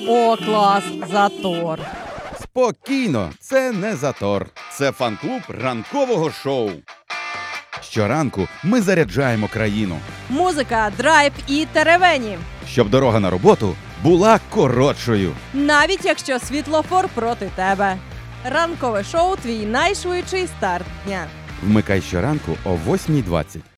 О, клас, затор. Спокійно, це не затор. Це фан-клуб ранкового шоу. Щоранку ми заряджаємо країну, Музика, драйв і теревені. щоб дорога на роботу була коротшою. Навіть якщо світлофор проти тебе. Ранкове шоу – твій найшвидший старт дня. Вмикай щоранку о 8:20.